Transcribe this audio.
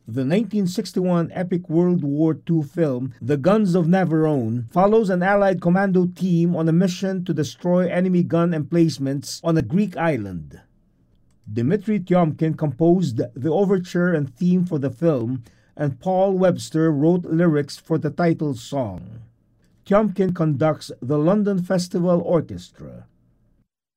The 1961 epic World War II film The Guns of Navarone follows an Allied commando team on a mission to destroy enemy gun emplacements on a Greek island. Dmitri Tiomkin composed the overture and theme for the film, and Paul Webster wrote lyrics for the title song. Tiomkin conducts the London Festival Orchestra.